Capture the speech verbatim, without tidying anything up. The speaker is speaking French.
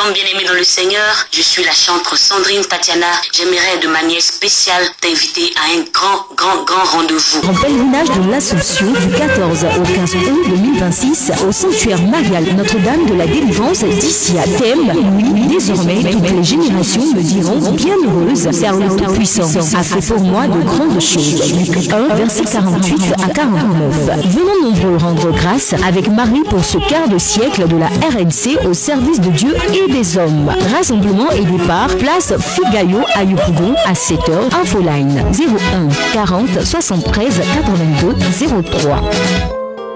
Shalom bien-aimés dans le Seigneur, je suis la chanteuse Sandrine Tatiana. J'aimerais de manière spéciale t'inviter à un grand, grand, grand rendez-vous. En pèlerinage de l'Assomption du quatorze au quinze août deux mille vingt-six au sanctuaire marial Notre-Dame de la Délivrance d'Issia. Thème, oui, désormais toutes les générations me diront bienheureuse car le Tout-Puissant a fait pour moi de grandes choses. Luc un, verset quarante-huit à quarante-neuf. Venons nombreux rendre grâce avec Marie pour ce quart de siècle de la R N C au service de Dieu et des hommes. Rassemblement et départ, place Figayo à Yopougon à sept heures. Infoline zéro un quarante soixante-treize quatre-vingt-deux zéro trois.